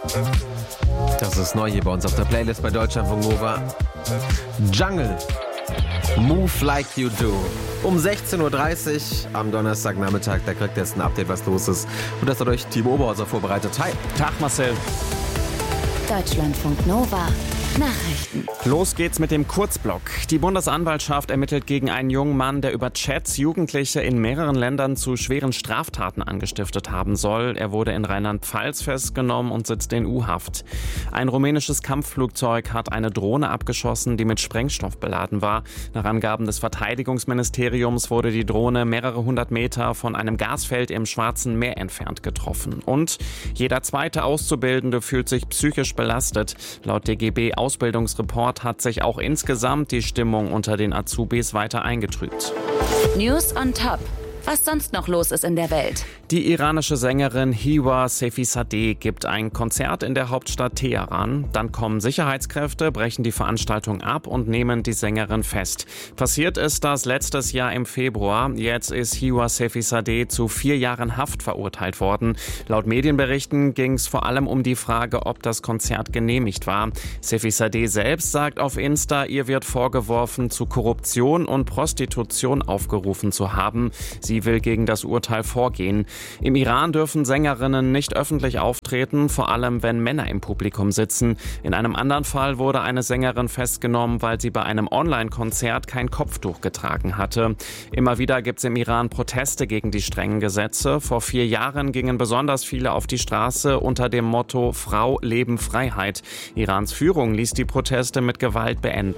Das ist neu hier bei uns auf der Playlist bei Deutschlandfunk Nova. Jungle. Move Like You Do. Um 16.30 Uhr am Donnerstagnachmittag, da kriegt ihr jetzt ein Update, was los ist. Und das hat euch Timo Oberhauser vorbereitet. Hi. Tag Marcel. Deutschlandfunk Nova. Nachrichten. Los geht's mit dem Kurzblock. Die Bundesanwaltschaft ermittelt gegen einen jungen Mann, der über Chats Jugendliche in mehreren Ländern zu schweren Straftaten angestiftet haben soll. Er wurde in Rheinland-Pfalz festgenommen und sitzt in U-Haft. Ein rumänisches Kampfflugzeug hat eine Drohne abgeschossen, die mit Sprengstoff beladen war. Nach Angaben des Verteidigungsministeriums wurde die Drohne mehrere hundert Meter von einem Gasfeld im Schwarzen Meer entfernt getroffen. Und jeder zweite Auszubildende fühlt sich psychisch belastet. Laut DGB Ausbildungsreport hat sich auch insgesamt die Stimmung unter den Azubis weiter eingetrübt. News on Top. Was sonst noch los ist in der Welt. Die iranische Sängerin Hiwa Sefizadeh gibt ein Konzert in der Hauptstadt Teheran. Dann kommen Sicherheitskräfte, brechen die Veranstaltung ab und nehmen die Sängerin fest. Passiert ist das letztes Jahr im Februar. Jetzt ist Hiwa Sefizadeh zu 4 Jahren Haft verurteilt worden. Laut Medienberichten ging es vor allem um die Frage, ob das Konzert genehmigt war. Sefizadeh selbst sagt auf Insta, ihr wird vorgeworfen, zu Korruption und Prostitution aufgerufen zu haben. Sie will gegen das Urteil vorgehen. Im Iran dürfen Sängerinnen nicht öffentlich auftreten, vor allem wenn Männer im Publikum sitzen. In einem anderen Fall wurde eine Sängerin festgenommen, weil sie bei einem Online-Konzert kein Kopftuch getragen hatte. Immer wieder gibt es im Iran Proteste gegen die strengen Gesetze. Vor 4 Jahren gingen besonders viele auf die Straße unter dem Motto Frau, Leben, Freiheit. Irans Führung ließ die Proteste mit Gewalt beenden.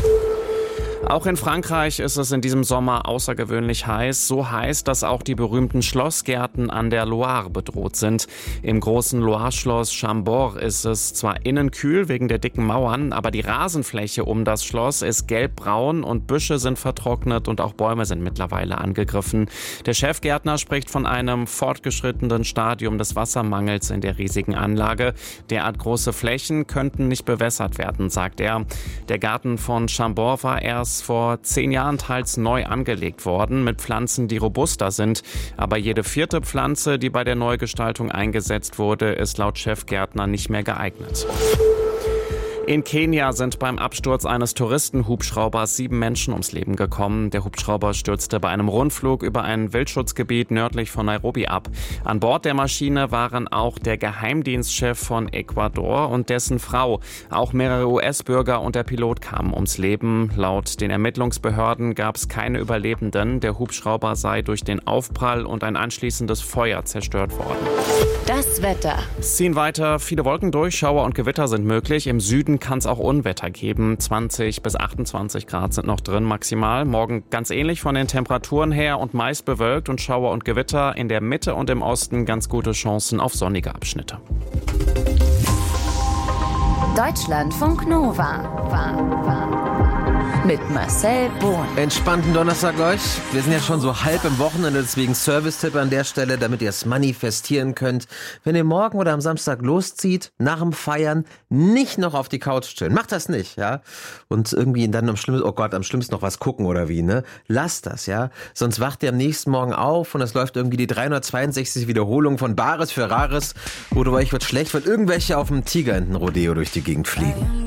Auch in Frankreich ist es in diesem Sommer außergewöhnlich heiß. So heiß, dass auch die berühmten Schlossgärten an der Loire bedroht sind. Im großen Loire-Schloss Chambord ist es zwar innen kühl wegen der dicken Mauern, aber die Rasenfläche um das Schloss ist gelbbraun und Büsche sind vertrocknet und auch Bäume sind mittlerweile angegriffen. Der Chefgärtner spricht von einem fortgeschrittenen Stadium des Wassermangels in der riesigen Anlage. Derart große Flächen könnten nicht bewässert werden, sagt er. Der Garten von Chambord war erst vor 10 Jahren teils neu angelegt worden mit Pflanzen, die robuster sind. Aber jede 4. Pflanze, die bei der Neugestaltung eingesetzt wurde, ist laut Chefgärtner nicht mehr geeignet. In Kenia sind beim Absturz eines Touristenhubschraubers 7 Menschen ums Leben gekommen. Der Hubschrauber stürzte bei einem Rundflug über ein Wildschutzgebiet nördlich von Nairobi ab. An Bord der Maschine waren auch der Geheimdienstchef von Ecuador und dessen Frau. Auch mehrere US-Bürger und der Pilot kamen ums Leben. Laut den Ermittlungsbehörden gab es keine Überlebenden. Der Hubschrauber sei durch den Aufprall und ein anschließendes Feuer zerstört worden. Das Wetter. Es ziehen weiter viele Wolken durch, Schauer und Gewitter sind möglich. Im Süden kann es auch Unwetter geben. 20 bis 28 Grad sind noch drin maximal. Morgen ganz ähnlich von den Temperaturen her und meist bewölkt und Schauer und Gewitter. In der Mitte und im Osten ganz gute Chancen auf sonnige Abschnitte. Deutschlandfunk Nova. Mit Marcel Bohn. Entspannten Donnerstag euch. Wir sind ja schon so halb im Wochenende, deswegen Service-Tipp an der Stelle, damit ihr es manifestieren könnt. Wenn ihr morgen oder am Samstag loszieht, nach dem Feiern nicht noch auf die Couch chillen. Macht das nicht, ja. Und irgendwie dann am schlimmsten noch was gucken oder wie, ne? Lasst das, ja. Sonst wacht ihr am nächsten Morgen auf und es läuft irgendwie die 362 Wiederholung von Bares für Rares, oder euch wird schlecht, weil irgendwelche auf dem Tigerenten-Rodeo durch die Gegend fliegen.